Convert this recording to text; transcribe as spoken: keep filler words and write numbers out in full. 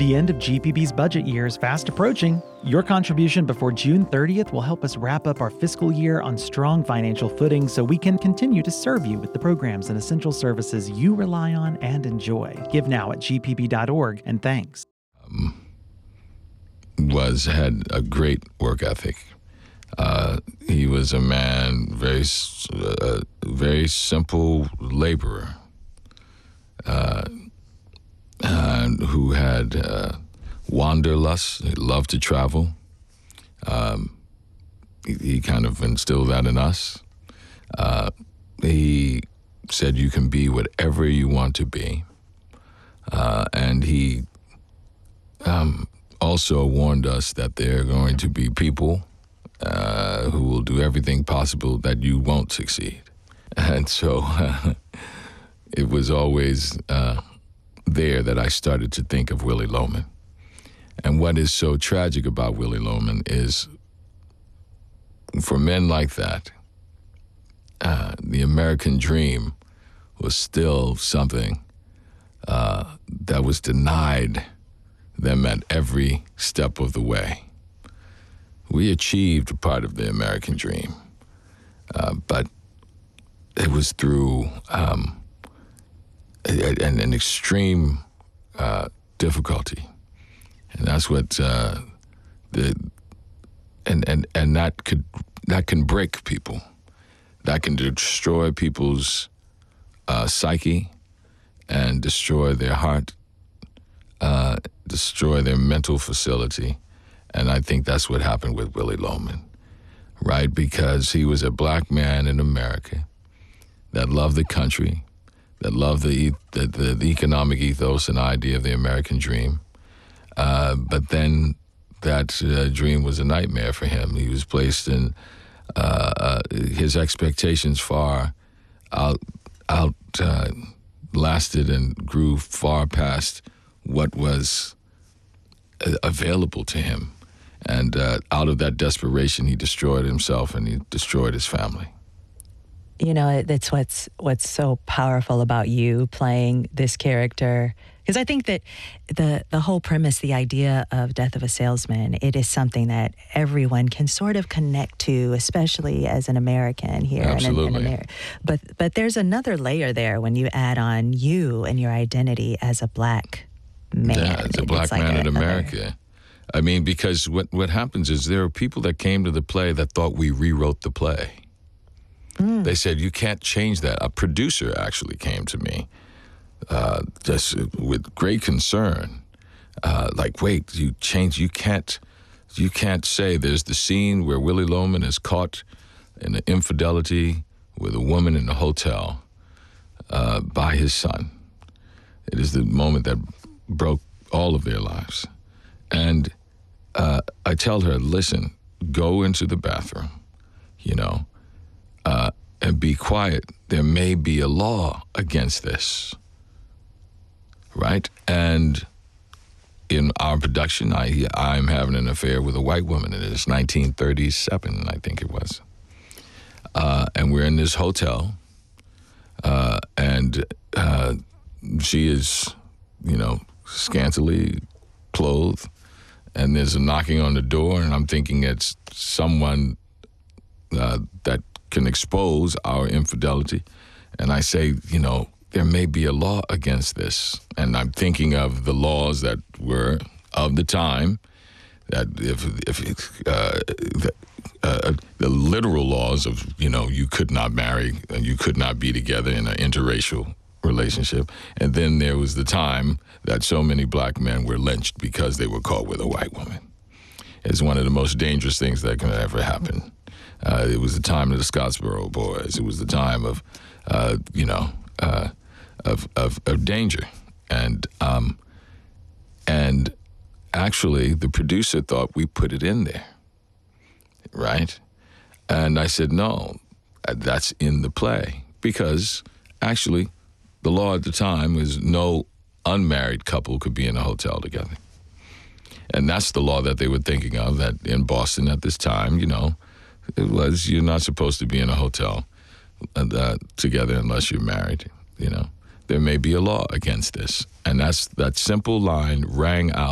The end of G P B's budget year is fast approaching. Your contribution before June thirtieth will help us wrap up our fiscal year on strong financial footing so we can continue to serve you with the programs and essential services you rely on and enjoy. Give now at g p b dot org, and thanks. Um, was had a great work ethic. Uh, he was a man, very, uh, very simple laborer, uh, uh, who had uh, wanderlust. He loved to travel. Um, he, he kind of instilled that in us. Uh, he said you can be whatever you want to be, uh, and he um, also warned us that there are going to be people Uh, who will do everything possible that you won't succeed. And so uh, it was always uh, there that I started to think of Willy Loman. And what is so tragic about Willy Loman is for men like that, uh, the American dream was still something uh, that was denied them at every step of the way. We achieved a part of the American dream, uh, but it was through um, an, an extreme uh, difficulty, and that's what uh, the and and and that could that can break people, that can destroy people's uh, psyche, and destroy their heart, uh, destroy their mental facility. And I think that's what happened with Willy Loman, right? Because he was a black man in America that loved the country, that loved the the, the, the economic ethos and idea of the American dream. Uh, but then that uh, dream was a nightmare for him. He was placed in uh, uh, his expectations far out out uh, lasted and grew far past what was uh, available to him. And uh, out of that desperation, he destroyed himself and he destroyed his family. You know, that's what's what's so powerful about you playing this character. Because I think that the the whole premise, the idea of Death of a Salesman, it is something that everyone can sort of connect to, especially as an American here. Absolutely. In, in America. But, but there's another layer there when you add on you and your identity as a black man. Yeah, as a black like man a, in America. Other... I mean, because what, what happens is there are people that came to the play that thought we rewrote the play. Mm. They said, you can't change that. A producer actually came to me uh, just with great concern. Uh, like, wait, you change, you can't, you can't say there's the scene where Willy Loman is caught in an infidelity with a woman in a hotel uh, by his son. It is the moment that broke all of their lives. And uh, I tell her, listen, go into the bathroom, you know, uh, and be quiet. There may be a law against this, right? And in our production, I, I'm having an affair with a white woman. It is nineteen thirty-seven, I think it was. Uh, and we're in this hotel, uh, and uh, she is, you know, scantily clothed. And there's a knocking on the door, and I'm thinking it's someone uh, that can expose our infidelity. And I say, you know, there may be a law against this. And I'm thinking of the laws that were of the time, that if, if uh, the, uh, the literal laws of, you know, you could not marry, and you could not be together in an interracial relationship. And then there was the time that so many black men were lynched because they were caught with a white woman. It's one of the most dangerous things that can ever happen. Uh, it was the time of the Scottsboro Boys. It was the time of, uh, you know, uh, of, of of danger. And um, and actually, the producer thought we put it in there, right? And I said, no, that's in the play, because actually, the law at the time was no unmarried couple could be in a hotel together. And that's the law that they were thinking of, that in Boston at this time, you know, it was, you're not supposed to be in a hotel uh, together unless you're married, you know. There may be a law against this. And that's that simple line rang out.